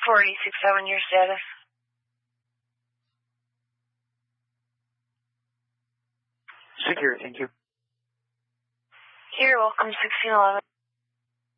4867, your status. Secure, thank you. You're welcome, 1611.